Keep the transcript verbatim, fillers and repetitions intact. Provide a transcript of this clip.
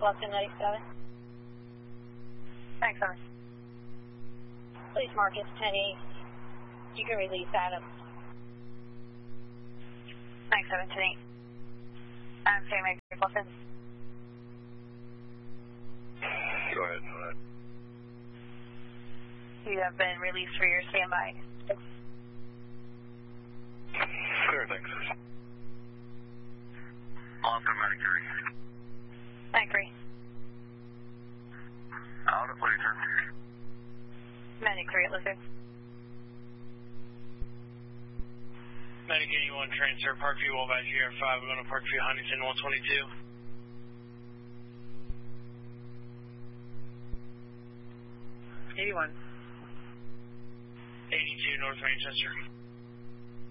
Bluffton ninety-seven. Thanks, sir. Please mark it's ten eight. You can release Adam. Thanks, seven ten eight. I'm saying make Bluffton. Go ahead, go ahead. You have been released for your standby. Clear, thanks. On to Medic three. Medic three. Out at Laser. Medic three at Lizard. Medic eighty-one, transfer Parkview, Wabash, G R five, we're going to Parkview, Huntington, one twenty-two. eighty-one. eighty-two, North Manchester.